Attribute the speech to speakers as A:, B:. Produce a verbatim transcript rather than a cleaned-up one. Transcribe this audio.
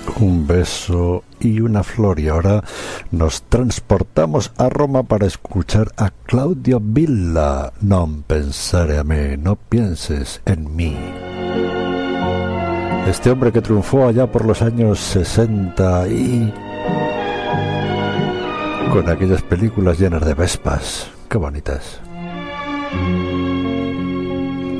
A: Un beso y una flor, y ahora nos transportamos a Roma para escuchar a Claudio Villa. Non pensare a me, no pienses en mí. Este hombre que triunfó allá por los años sesenta y con aquellas películas llenas de vespas, qué bonitas.